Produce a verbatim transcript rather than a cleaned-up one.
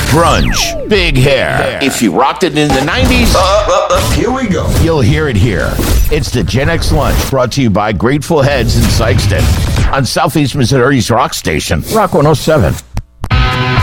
grunge, big hair. If you rocked it in the nineties, Uh, uh, uh, here we go. you'll hear it here. It's the Gen X Lunch, brought to you by Grateful Heads in Sykeston on Southeast Missouri's rock station, Rock one oh seven.